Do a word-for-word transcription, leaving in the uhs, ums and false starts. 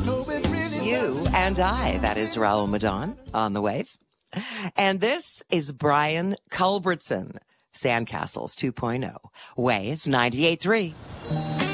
You and I, that is Raul Madon on the wave. And this is Brian Culbertson, Sandcastles two point oh, Wave ninety-eight point three.